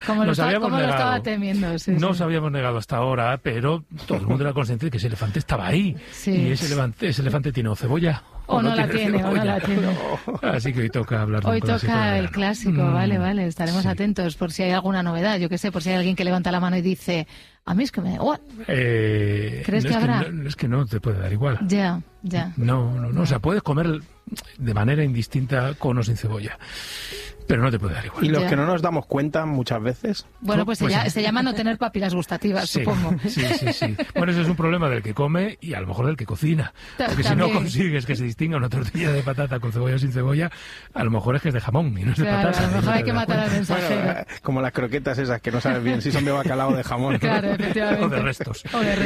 Como lo estaba temiendo. Sí, nos habíamos negado hasta ahora, pero todo el mundo era consciente de que ese elefante estaba ahí. Sí. Y ese elefante tiene o cebolla. O no la tiene. Así que hoy toca hablar de un Hoy clásico. toca el clásico, vale. Estaremos atentos por si hay alguna novedad. Yo qué sé, por si hay alguien que levanta la mano y dice, a mí es que me da igual. ¿Crees que habrá? Es que no te puede dar igual. Ya. No. O sea, puedes comer de manera indistinta con o sin cebolla, pero no te puede dar igual. ¿Y los que no nos damos cuenta muchas veces? Bueno, pues se llama no tener papilas gustativas, supongo. Sí. Bueno, ese es un problema del que come y a lo mejor del que cocina. Porque si no consigues que se distinga una tortilla de patata con cebolla o sin cebolla, a lo mejor es que es de jamón y no es de patata. A lo mejor hay que matar al mensajero. Bueno, como las croquetas esas, que no sabes bien si son de bacalao o de jamón. Claro, efectivamente. O de restos.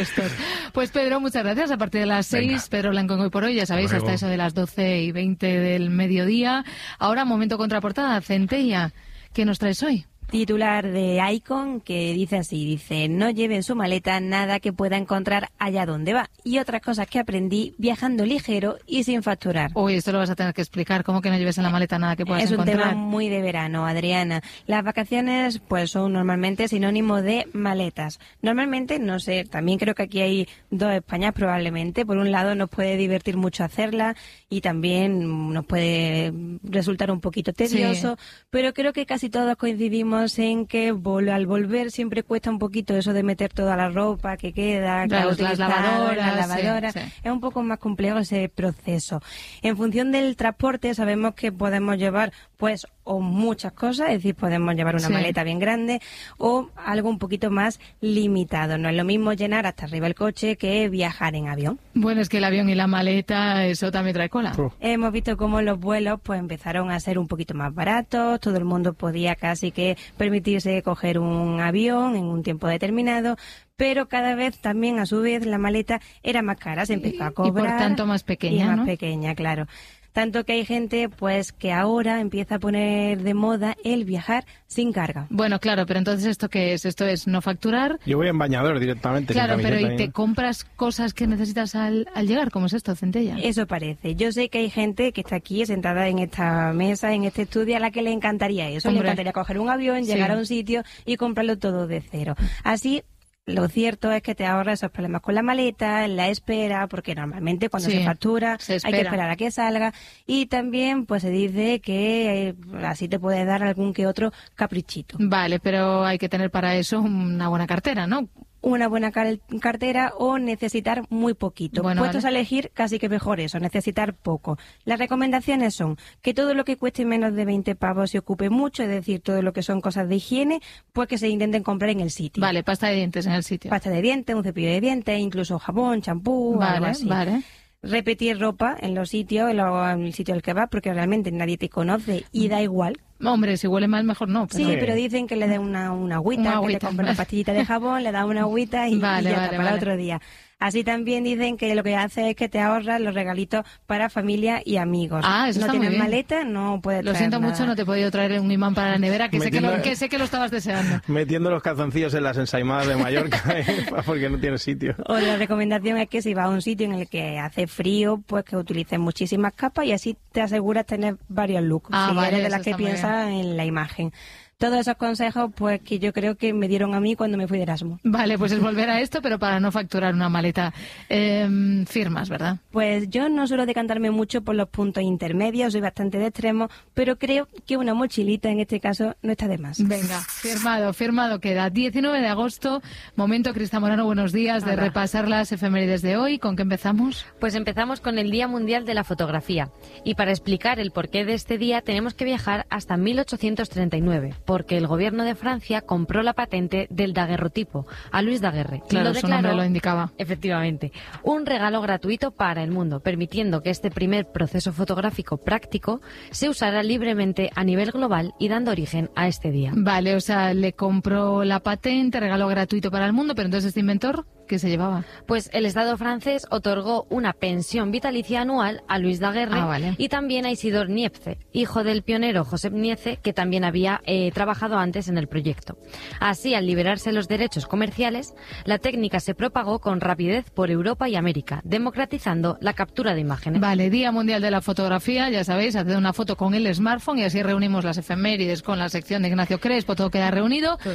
Pues Pedro, muchas gracias. A partir de las 6, Pedro Blanco en Hoy por Hoy, ya sabéis, hasta eso de las 12:20 del mediodía. Ahora, momento contraportada. Centella, ¿qué nos traes hoy? Titular de Icon que dice así, no lleve en su maleta nada que pueda encontrar allá donde va. Y otras cosas que aprendí viajando ligero y sin facturar. Uy, esto lo vas a tener que explicar, ¿cómo que no lleves en la maleta nada que puedas encontrar? Es un tema muy de verano, Adriana. Las vacaciones pues son normalmente sinónimo de maletas. Normalmente, no sé, también creo que aquí hay dos Españas probablemente. Por un lado nos puede divertir mucho hacerla y también nos puede resultar un poquito tedioso, pero creo que casi todos coincidimos en que al volver siempre cuesta un poquito eso de meter toda la ropa que queda, las lavadoras. Sí. Es un poco más complejo ese proceso. En función del transporte sabemos que podemos llevar pues o muchas cosas, es decir, podemos llevar una maleta bien grande o algo un poquito más limitado. No es lo mismo llenar hasta arriba el coche que viajar en avión. Bueno, es que el avión y la maleta, eso también trae cola. Hemos visto cómo los vuelos pues empezaron a ser un poquito más baratos, todo el mundo podía casi que permitirse coger un avión en un tiempo determinado, pero cada vez también a su vez la maleta era más cara, se empezó a cobrar. Y por tanto más pequeña, y más pequeña, claro. Tanto que hay gente pues que ahora empieza a poner de moda el viajar sin carga. Bueno, claro, pero entonces ¿esto qué es? Esto es no facturar. Yo voy en bañador directamente. Claro, pero ¿y te compras cosas que necesitas al llegar? ¿Cómo es esto, Centella? Eso parece. Yo sé que hay gente que está aquí sentada en esta mesa, en este estudio, a la que le encantaría eso. Le encantaría coger un avión, llegar a un sitio y comprarlo todo de cero. Así, lo cierto es que te ahorras esos problemas con la maleta, la espera, porque normalmente cuando se factura hay que esperar a que salga, y también pues se dice que así te puede dar algún que otro caprichito. Vale, pero hay que tener para eso una buena cartera, ¿no? Una buena cartera o necesitar muy poquito. Puestos a elegir, casi que mejor eso, necesitar poco. Las recomendaciones son que todo lo que cueste menos de 20 pavos se ocupe mucho, es decir, todo lo que son cosas de higiene, pues que se intenten comprar en el sitio. Vale, pasta de dientes en el sitio. Pasta de dientes, un cepillo de dientes, incluso jabón, champú, algo así. Vale. Repetir ropa en los sitios, en el sitio al que vas, porque realmente nadie te conoce y da igual. Hombre, si huele mal, mejor no. Pero... Sí, pero dicen que le den una agüita, que le compren una pastillita de jabón, le da una agüita y ya está, para el otro día. Así también dicen que lo que hace es que te ahorras los regalitos para familia y amigos. Eso no está tienes muy bien. Maleta, no puedes traer Lo siento nada. mucho, no te he podido traer un imán para la nevera, que sé que lo estabas deseando. Metiendo los calzoncillos en las ensaimadas de Mallorca porque no tienes sitio. O la recomendación es que si vas a un sitio en el que hace frío, pues que utilices muchísimas capas y así te aseguras tener varios looks. Si eres de las que piensas en la imagen. Todos esos consejos, pues que yo creo que me dieron a mí cuando me fui de Erasmus. Vale, pues es volver a esto, pero para no facturar una maleta. Firmas, ¿verdad? Pues yo no suelo decantarme mucho por los puntos intermedios, soy bastante de extremo, pero creo que una mochilita en este caso no está de más. Venga, firmado queda. 19 de agosto, momento, Crista Morano, buenos días, de repasar las efemérides de hoy. ¿Con qué empezamos? Pues empezamos con el Día Mundial de la Fotografía. Y para explicar el porqué de este día tenemos que viajar hasta 1839. Porque el gobierno de Francia compró la patente del daguerrotipo a Louis Daguerre. Claro, y lo declaró, su nombre lo indicaba. Efectivamente, un regalo gratuito para el mundo, permitiendo que este primer proceso fotográfico práctico se usara libremente a nivel global y dando origen a este día. Vale, o sea, le compró la patente, regalo gratuito para el mundo, pero entonces este inventor, ¿qué se llevaba? Pues el Estado francés otorgó una pensión vitalicia anual a Louis Daguerre y también a Isidore Niepce, hijo del pionero Josep Niepce, que también había trabajado antes en el proyecto. Así, al liberarse los derechos comerciales, la técnica se propagó con rapidez por Europa y América, democratizando la captura de imágenes. Vale, Día Mundial de la Fotografía, ya sabéis, haced una foto con el smartphone y así reunimos las efemérides con la sección de Ignacio Crespo, todo queda reunido.